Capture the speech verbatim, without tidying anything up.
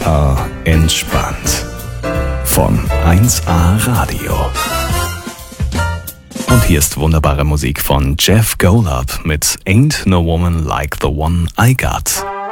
A entspannt. Von eins A Radio. Und hier ist wunderbare Musik von Jeff Golub mit Ain't No Woman Like the One I Got.